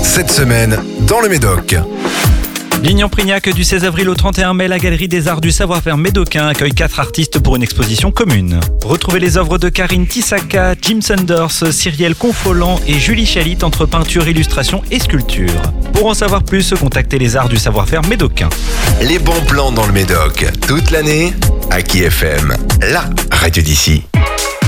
Cette semaine, dans le Médoc. Lignan-Prignac, du 16 avril au 31 mai, la Galerie des Arts du Savoir-Faire médocain accueille 4 artistes pour une exposition commune. Retrouvez les œuvres de Karine Tissaka, Jim Sanders, Cyrielle Confolent et Julie Chalit entre peinture, illustration et sculpture. Pour en savoir plus, contactez les Arts du Savoir-Faire médocain. Les bons plans dans le Médoc, toute l'année, à Aki FM, la radio d'ici.